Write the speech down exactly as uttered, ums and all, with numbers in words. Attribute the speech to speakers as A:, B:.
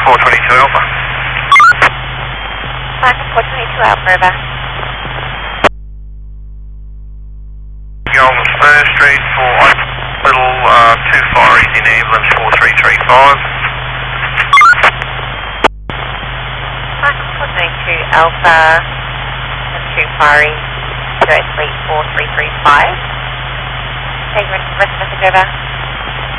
A: four twenty-two Alpha.
B: Michael four twenty-two Alpha, over.
A: On Spur Street for little uh, two far easy ambulance four three three five.
B: Michael four twenty-two Alpha, and two far east, Joe Fleet four three three five. Take rest message over.